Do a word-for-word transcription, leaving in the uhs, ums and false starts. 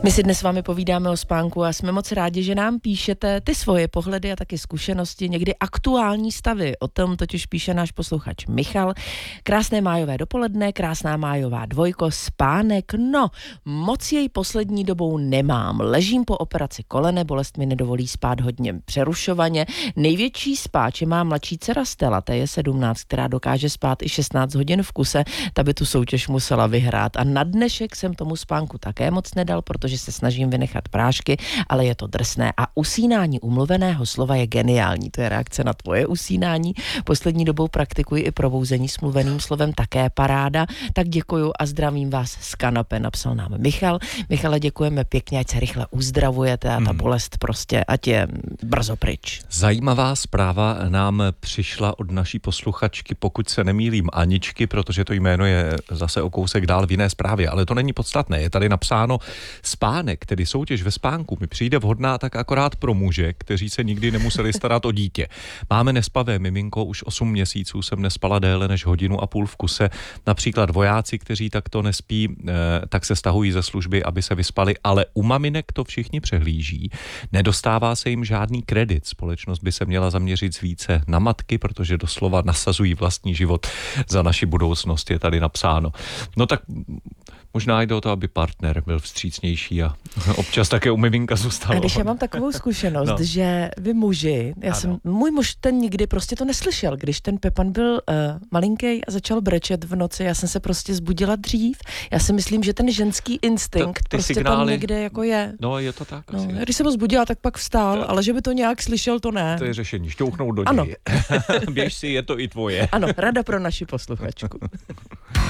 My si dnes s vámi povídáme o spánku a jsme moc rádi, že nám píšete ty svoje pohledy a taky zkušenosti, někdy aktuální stavy. O tom totiž píše náš posluchač Michal. Krásné májové dopoledne, krásná májová dvojko, spánek. No, moc jej poslední dobou nemám. Ležím po operaci kolene, bolest mi nedovolí spát hodně přerušovaně. Největší spáče má mladší dcera Stella, ta je sedmnáct, která dokáže spát i šestnáct hodin v kuse. Ta by tu soutěž musela vyhrát. A na dnešek jsem tomu spánku také moc nedal, protože že se snažím vynechat prášky, ale je to drsné. A usínání umluveného slova je geniální. To je reakce na tvoje usínání. Poslední dobou praktikuji i probouzení s mluveným slovem, také paráda. Tak děkuju a zdravím vás z kanapé, napsal nám Michal. Michale, děkujeme pěkně, ať se rychle uzdravujete a ta bolest prostě, ať je brzo pryč. Zajímavá zpráva nám přišla od naší posluchačky, pokud se nemýlím, Aničky, protože to jméno je zase o kousek dál v jiné zprávě, ale to není podstatné. Je tady napsáno: spánek, tedy soutěž ve spánku, mi přijde vhodná tak akorát pro muže, kteří se nikdy nemuseli starat o dítě. Máme nespavé miminko, už osm měsíců jsem nespala déle než hodinu a půl v kuse. Například vojáci, kteří takto nespí, tak se stahují ze služby, aby se vyspali, ale u maminek to všichni přehlíží. Nedostává se jim žádný kredit. Společnost by se měla zaměřit více na matky, protože doslova nasazují vlastní život za naši budoucnost, je tady napsáno. No tak možná jde o to, aby partner byl vstřícnější a občas také u miminka zůstalo. A když já mám takovou zkušenost, no. že vy muži, já jsem, můj muž ten nikdy prostě to neslyšel, když ten Pepan byl uh, malinký a začal brečet v noci, já jsem se prostě zbudila dřív. Já si myslím, že ten ženský instinkt ty prostě signály, tam někde jako je. No, je to tak. No, asi. Když jsem ho zbudila, tak pak vstál, to, ale že by to nějak slyšel, to ne. To je řešení, šťouchnout do ano. něj. Běž si, je to i tvoje. Ano, rada pro naši posluchačku.